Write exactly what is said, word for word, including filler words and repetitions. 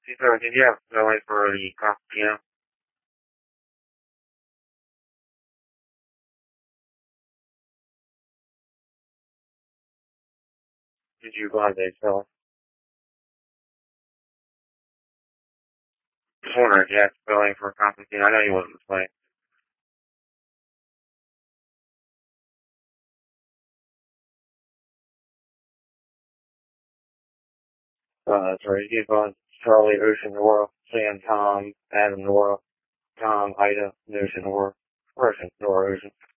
C seventeen, yeah, going for the Cappuccino. Did you blind date spelling? Just wondering, yeah, spelling for Cappuccino. I know you wasn't playing. Uh, that's right. You gave Charlie, Ocean, Nora, Sam, Tom, Adam, Nora, Tom, Ida, Ocean, Nora, Ocean, Nora, Ocean.